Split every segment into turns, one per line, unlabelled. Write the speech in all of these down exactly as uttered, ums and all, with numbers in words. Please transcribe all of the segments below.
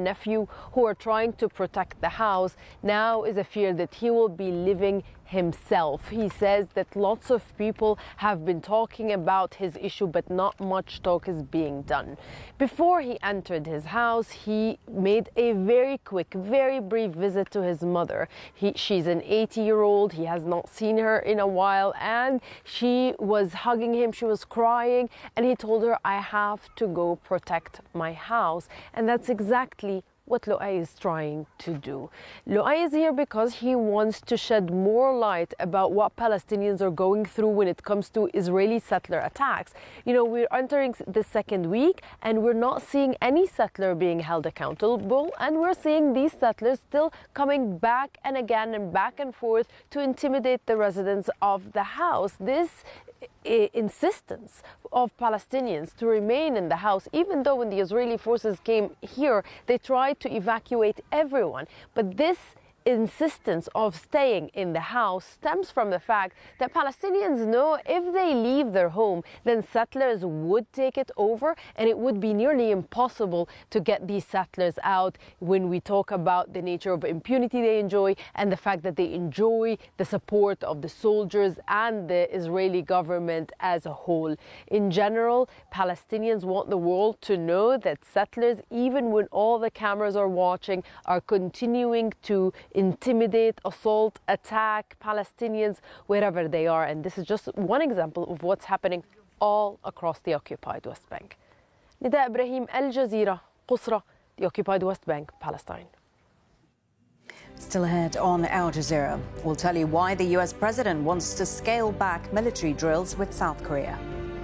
nephew who are trying to protect the house. Now is a fear that he will be living himself. He says that lots of people have been talking about his issue, but not much talk is being done. Before he entered his house, he made a very quick, very brief visit to his mother. He, she's an eighty-year-old. He has not seen her in a while, and she was hugging him. She was crying, and he told her, "I have to go protect my house." And that's exactly what Lu'ay is trying to do. Lu'ay is here because he wants to shed more light about what Palestinians are going through when it comes to Israeli settler attacks. You know, we're entering the second week and we're not seeing any settler being held accountable, and we're seeing these settlers still coming back and again and back and forth to intimidate the residents of the house. This insistence of Palestinians to remain in the house, even though when the Israeli forces came here, they tried to evacuate everyone. But this insistence of staying in the house stems from the fact that Palestinians know if they leave their home, then settlers would take it over, and it would be nearly impossible to get these settlers out when we talk about the nature of impunity they enjoy and the fact that they enjoy the support of the soldiers and the Israeli government as a whole. In general, Palestinians want the world to know that settlers, even when all the cameras are watching, are continuing to intimidate, assault, attack Palestinians wherever they are. And this is just one example of what's happening all across the occupied West Bank. Nida Ibrahim, Al Jazeera, Qusra, the occupied West Bank, Palestine.
Still ahead on Al Jazeera, we'll tell you why the U S president wants to scale back military drills with South Korea.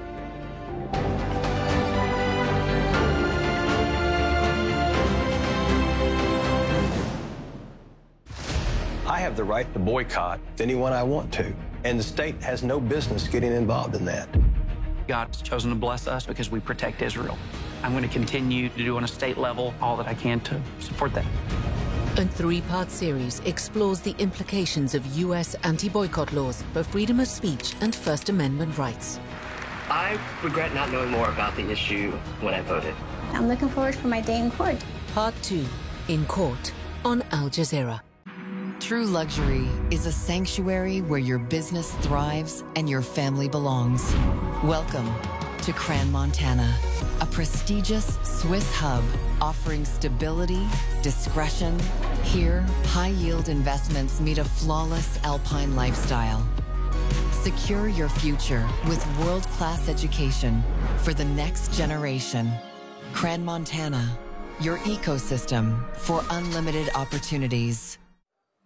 I have the right to boycott anyone I want to, and the state has no business getting involved in that.
God's chosen to bless us because we protect Israel. I'm going to continue to do on a state level all that I can to support that.
A three-part series explores the implications of U S anti-boycott laws for freedom of speech and First Amendment rights.
I regret not knowing more about the issue when I voted.
I'm looking forward for my day in court.
Part two, In Court, on Al Jazeera.
True luxury is a sanctuary where your business thrives and your family belongs. Welcome to Crans-Montana, a prestigious Swiss hub offering stability, discretion. Here, high-yield investments meet a flawless alpine lifestyle. Secure your future with world-class education for the next generation. Crans-Montana, your ecosystem for unlimited opportunities.